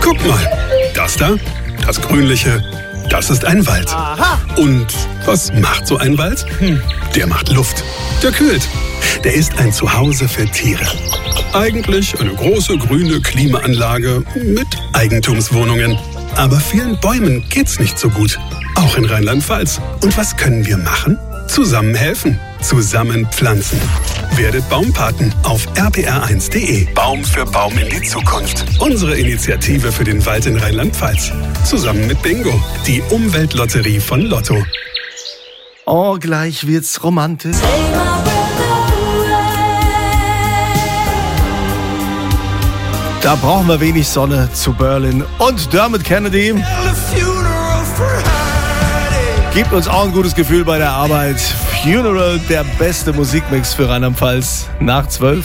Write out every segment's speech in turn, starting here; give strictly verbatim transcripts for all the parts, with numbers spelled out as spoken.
Guck mal, das da, das Grünliche, das ist ein Wald. Aha. Und was macht so ein Wald? Hm, der macht Luft. Der kühlt. Der ist ein Zuhause für Tiere. Eigentlich eine große grüne Klimaanlage mit Eigentumswohnungen. Aber vielen Bäumen geht's nicht so gut. Auch in Rheinland-Pfalz. Und was können wir machen? Zusammen helfen. Zusammen pflanzen. Werdet Baumpaten auf r p r eins punkt d e. Baum für Baum in die Zukunft. Unsere Initiative für den Wald in Rheinland-Pfalz. Zusammen mit Bingo, die Umweltlotterie von Lotto. Oh, gleich wird's romantisch. Da brauchen wir wenig Sonne zu Berlin. Und Dermot Kennedy gibt uns auch ein gutes Gefühl bei der Arbeit. Funeral, der beste Musikmix für Rheinland-Pfalz nach zwölf.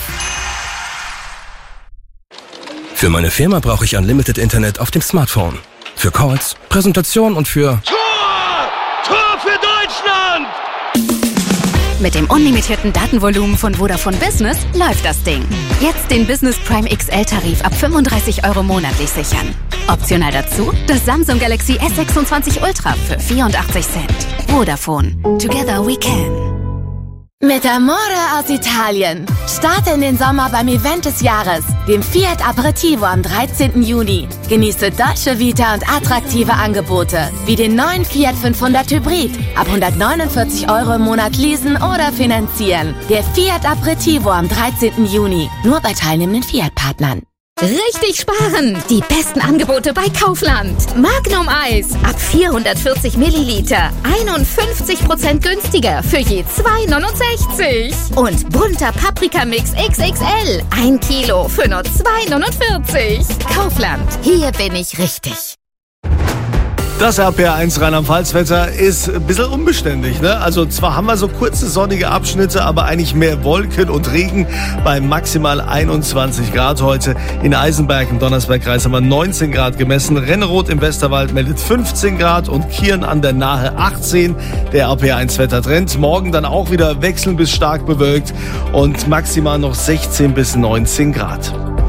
Für meine Firma brauche ich Unlimited Internet auf dem Smartphone. Für Calls, Präsentation und für... Tor! Tor für Deutschland! Mit dem unlimitierten Datenvolumen von Vodafone Business läuft das Ding. Jetzt den Business Prime X L-Tarif ab fünfunddreißig Euro monatlich sichern. Optional dazu das Samsung Galaxy S sechsundzwanzig Ultra für vierundachtzig Cent. Vodafone. Together we can. Mit Amore aus Italien. Starte in den Sommer beim Event des Jahres, dem Fiat Aperitivo am dreizehnten Juni. Genieße deutsche Vita und attraktive Angebote, wie den neuen Fiat fünfhundert Hybrid. Ab hundertneunundvierzig Euro im Monat leasen oder finanzieren. Der Fiat Aperitivo am dreizehnten Juni. Nur bei teilnehmenden Fiat-Partnern. Richtig sparen! Die besten Angebote bei Kaufland. Magnum Eis ab vierhundertvierzig Milliliter. einundfünfzig Prozent günstiger für je zwei neunundsechzig. Und bunter Paprikamix X X L. Ein Kilo für nur zwei neunundvierzig. Kaufland. Hier bin ich richtig. Das R P R eins Rheinland-Pfalz-Wetter ist ein bisschen unbeständig, ne? Also zwar haben wir so kurze sonnige Abschnitte, aber eigentlich mehr Wolken und Regen bei maximal einundzwanzig Grad heute. In Eisenberg im Donnersbergkreis haben wir neunzehn Grad gemessen. Renneroth im Westerwald meldet fünfzehn Grad und Kirn an der Nahe achtzehn. Der R P R eins Wettertrend. Morgen dann auch wieder wechselnd bis stark bewölkt und maximal noch sechzehn bis neunzehn Grad.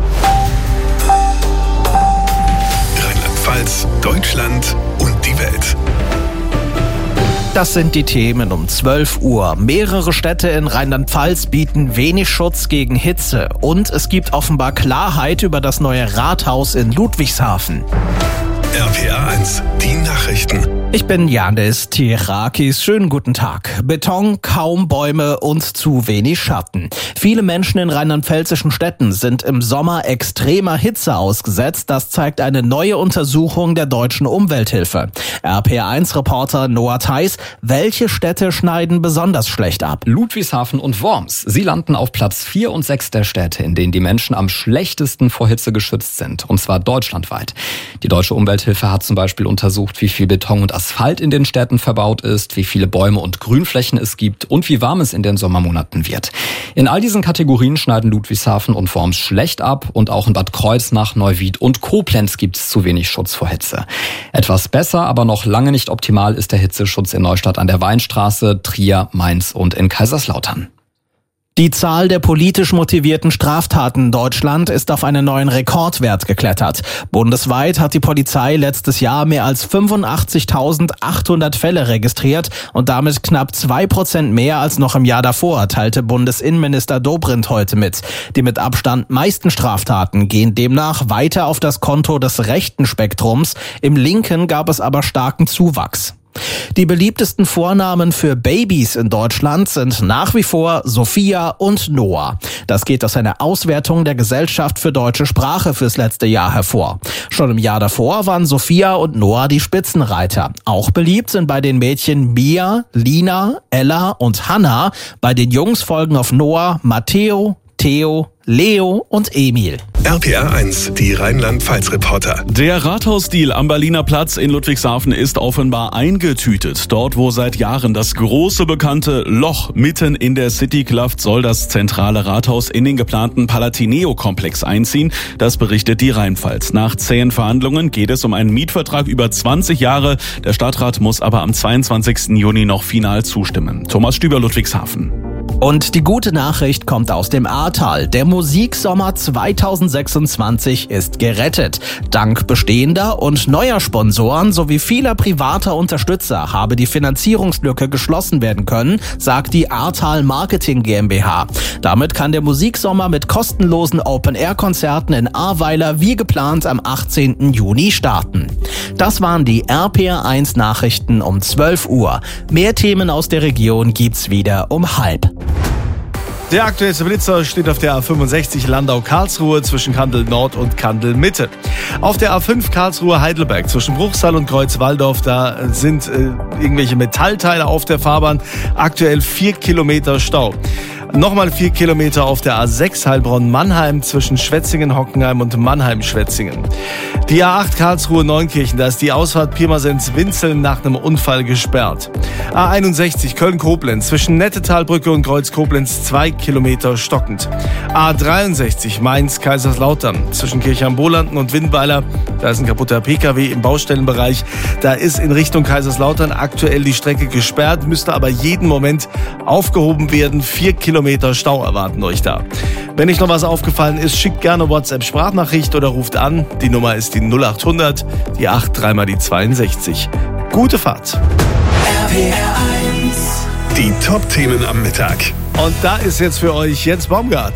Rheinland-Pfalz, Deutschland und die Welt. Das sind die Themen um zwölf Uhr. Mehrere Städte in Rheinland-Pfalz bieten wenig Schutz gegen Hitze. Und es gibt offenbar Klarheit über das neue Rathaus in Ludwigshafen. R P R eins, die Nachrichten. Ich bin Janis Tirakis. Schönen guten Tag. Beton, kaum Bäume und zu wenig Schatten. Viele Menschen in rheinland-pfälzischen Städten sind im Sommer extremer Hitze ausgesetzt. Das zeigt eine neue Untersuchung der Deutschen Umwelthilfe. R P R eins Reporter Noah Theis. Welche Städte schneiden besonders schlecht ab? Ludwigshafen und Worms. Sie landen auf Platz vier und sechs der Städte, in denen die Menschen am schlechtesten vor Hitze geschützt sind. Und zwar deutschlandweit. Die Deutsche Umwelthilfe hat zum Beispiel untersucht, wie viel Beton und Asphalt in den Städten verbaut ist, wie viele Bäume und Grünflächen es gibt und wie warm es in den Sommermonaten wird. In all diesen Kategorien schneiden Ludwigshafen und Worms schlecht ab und auch in Bad Kreuznach, Neuwied und Koblenz gibt es zu wenig Schutz vor Hitze. Etwas besser, aber noch lange nicht optimal ist der Hitzeschutz in Neustadt an der Weinstraße, Trier, Mainz und in Kaiserslautern. Die Zahl der politisch motivierten Straftaten in Deutschland ist auf einen neuen Rekordwert geklettert. Bundesweit hat die Polizei letztes Jahr mehr als fünfundachtzigtausendachthundert Fälle registriert und damit knapp zwei Prozent mehr als noch im Jahr davor, teilte Bundesinnenminister Dobrindt heute mit. Die mit Abstand meisten Straftaten gehen demnach weiter auf das Konto des rechten Spektrums. Im linken gab es aber starken Zuwachs. Die beliebtesten Vornamen für Babys in Deutschland sind nach wie vor Sophia und Noah. Das geht aus einer Auswertung der Gesellschaft für deutsche Sprache fürs letzte Jahr hervor. Schon im Jahr davor waren Sophia und Noah die Spitzenreiter. Auch beliebt sind bei den Mädchen Mia, Lina, Ella und Hannah. Bei den Jungs folgen auf Noah Matteo, Theo, Leo und Emil. R P R eins, die Rheinland-Pfalz-Reporter. Der Rathausdeal am Berliner Platz in Ludwigshafen ist offenbar eingetütet. Dort, wo seit Jahren das große bekannte Loch mitten in der City klafft, soll das zentrale Rathaus in den geplanten Palatineo-Komplex einziehen. Das berichtet die Rheinpfalz. Nach zähen Verhandlungen geht es um einen Mietvertrag über zwanzig Jahre. Der Stadtrat muss aber am zweiundzwanzigsten Juni noch final zustimmen. Thomas Stüber, Ludwigshafen. Und die gute Nachricht kommt aus dem Ahrtal. Der Musiksommer zweitausendsechsundzwanzig ist gerettet. Dank bestehender und neuer Sponsoren sowie vieler privater Unterstützer habe die Finanzierungslücke geschlossen werden können, sagt die Ahrtal Marketing GmbH. Damit kann der Musiksommer mit kostenlosen Open-Air-Konzerten in Ahrweiler wie geplant am achtzehnten Juni starten. Das waren die R P R eins Nachrichten um zwölf Uhr. Mehr Themen aus der Region gibt's wieder um halb. Der aktuellste Blitzer steht auf der A fünfundsechzig Landau-Karlsruhe zwischen Kandel Nord und Kandel Mitte. Auf der A fünf Karlsruhe-Heidelberg zwischen Bruchsal und Kreuz-Walldorf, da sind äh, irgendwelche Metallteile auf der Fahrbahn. Aktuell vier Kilometer Stau. Nochmal vier Kilometer auf der A sechs Heilbronn-Mannheim zwischen Schwetzingen-Hockenheim und Mannheim-Schwetzingen. Die A acht Karlsruhe-Neunkirchen, da ist die Ausfahrt Pirmasens-Winzeln nach einem Unfall gesperrt. A einundsechzig Köln-Koblenz zwischen Nettetalbrücke und Kreuz-Koblenz zwei Kilometer stockend. A dreiundsechzig Mainz-Kaiserslautern zwischen Kirchheim-Bolanden und Winnweiler, da ist ein kaputter P K W im Baustellenbereich. Da ist in Richtung Kaiserslautern aktuell die Strecke gesperrt, müsste aber jeden Moment aufgehoben werden. Vier Kilometer Stau erwarten euch da. Wenn euch noch was aufgefallen ist, schickt gerne WhatsApp-Sprachnachricht oder ruft an. Die Nummer ist die null acht hundert, die acht drei mal die zweiundsechzig. Gute Fahrt. R P R eins. Die Top-Themen am Mittag. Und da ist jetzt für euch Jens Baumgart.